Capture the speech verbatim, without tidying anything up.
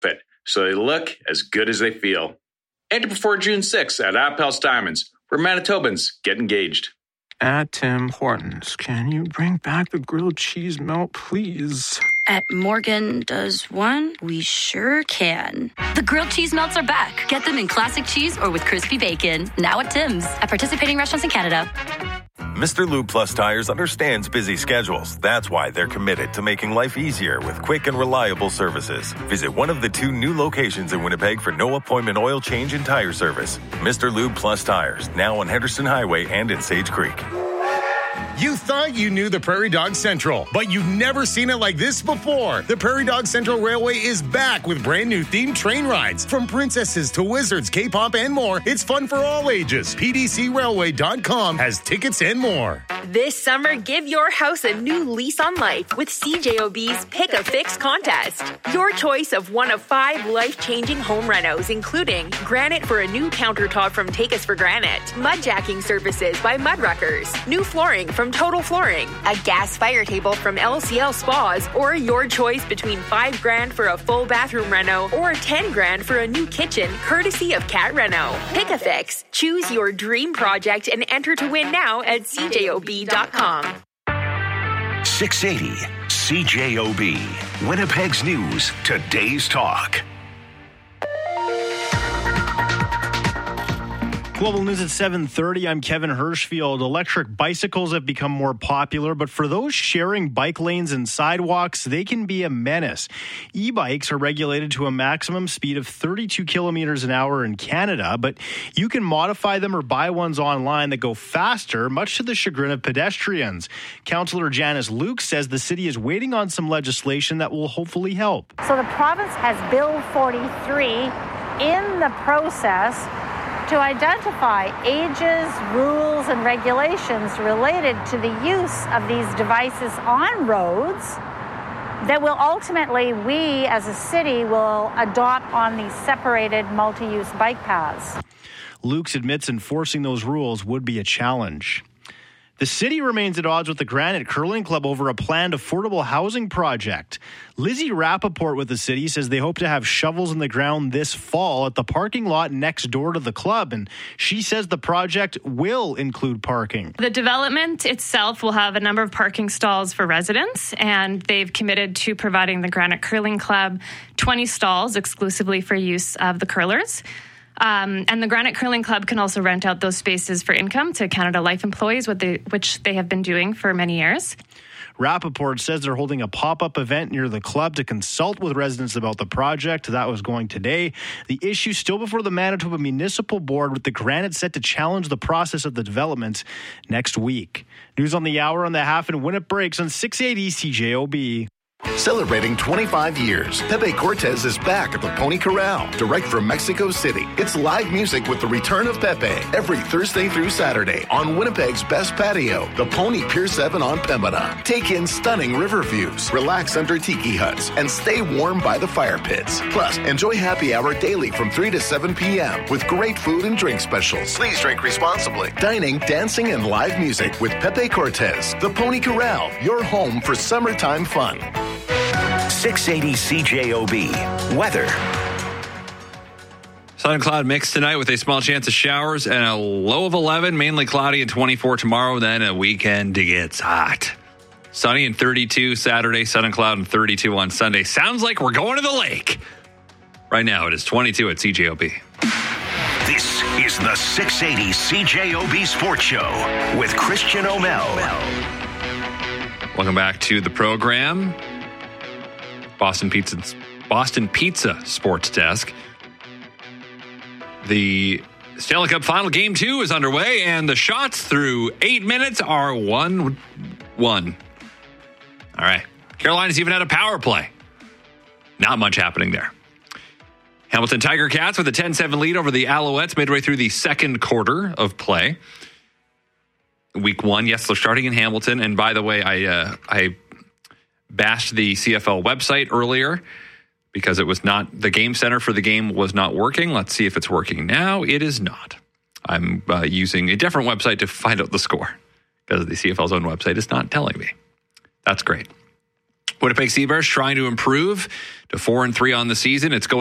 fit so they look as good as they feel. Enter before June sixth at Appel's Diamonds, where Manitobans get engaged. At Tim Hortons, can you bring back the grilled cheese melt, please? At Morgan Does One, we sure can. The grilled cheese melts are back. Get them in classic cheese or with crispy bacon. Now at Tim's. At participating restaurants in Canada. Mister Lube Plus Tires understands busy schedules. That's why they're committed to making life easier with quick and reliable services. Visit one of the two new locations in Winnipeg for no appointment oil change and tire service. Mister Lube Plus Tires, now on Henderson Highway and in Sage Creek. You thought you knew the Prairie Dog Central, but you've never seen it like this before. The Prairie Dog Central Railway is back with brand new themed train rides. From princesses to wizards, K-pop, and more, it's fun for all ages. P D C railway dot com has tickets and more. This summer, give your house a new lease on life with C J O B's Pick a Fix contest. Your choice of one of five life-changing home renos, including granite for a new countertop from Take Us for Granite, mudjacking services by Mudruckers, new flooring from Total Flooring, a gas fire table from L C L Spas, or your choice between five grand for a full bathroom reno or ten grand for a new kitchen, courtesy of Cat Reno. Pick a Fix. Choose your dream project and enter to win now at C J O B dot com. six eighty C J O B, Winnipeg's News, Today's Talk. Global News at seven thirty. I'm Kevin Hirschfield. Electric bicycles have become more popular, but for those sharing bike lanes and sidewalks, they can be a menace. E-bikes are regulated to a maximum speed of thirty-two kilometers an hour in Canada, but you can modify them or buy ones online that go faster, much to the chagrin of pedestrians. Councillor Janice Luke says the city is waiting on some legislation that will hopefully help. So the province has Bill forty-three in the process to identify ages, rules, and regulations related to the use of these devices on roads that will ultimately, we as a city will adopt on these separated multi-use bike paths. Luke's admits enforcing those rules would be a challenge. The city remains at odds with the Granite Curling Club over a planned affordable housing project. Lizzie Rappaport with the city says they hope to have shovels in the ground this fall at the parking lot next door to the club, and she says the project will include parking. The development itself will have a number of parking stalls for residents, and they've committed to providing the Granite Curling Club twenty stalls exclusively for use of the curlers. Um, and the Granite Curling Club can also rent out those spaces for income to Canada Life employees, what they, which they have been doing for many years. Rappaport says they're holding a pop-up event near the club to consult with residents about the project. That was going today. The issue still before the Manitoba Municipal Board, with the Granite set to challenge the process of the development next week. News on the hour on the half and when it breaks on six eighty C J O B. Celebrating twenty-five years, Pepe Cortez is back at the Pony Corral, direct from Mexico City. It's live music with the return of Pepe every Thursday through Saturday on Winnipeg's best patio, the Pony Pier seven on Pembina. Take in stunning river views, relax under tiki huts, and stay warm by the fire pits. Plus, enjoy happy hour daily from three to seven p.m. with great food and drink specials. Please drink responsibly. Dining, dancing, and live music with Pepe Cortez. The Pony Corral, your home for summertime fun. six eighty C J O B. Weather. Sun and cloud mix tonight with a small chance of showers and a low of eleven, mainly cloudy and twenty-four tomorrow. Then a weekend gets hot. Sunny and thirty-two Saturday, sun and cloud and thirty-two on Sunday. Sounds like we're going to the lake. Right now it is twenty-two at C J O B. This is the six eighty C J O B Sports Show with Christian O'Mell. Welcome back to the program. Boston Pizza, Boston Pizza Sports Desk. The Stanley Cup Final Game two is underway, and the shots through eight minutes are one one. All right. Carolina's even had a power play. Not much happening there. Hamilton Tiger Cats with a ten seven lead over the Alouettes midway through the second quarter of play. Week one, yes, they're starting in Hamilton. And by the way, I uh, I bashed the C F L website earlier because it was not, the game center for the game was not working. Let's see if it's working now. It is not. I'm uh, using a different website to find out the score because the C F L's own website is not telling me. That's great. Winnipeg Sea Bears trying to improve to four and three on the season. It's going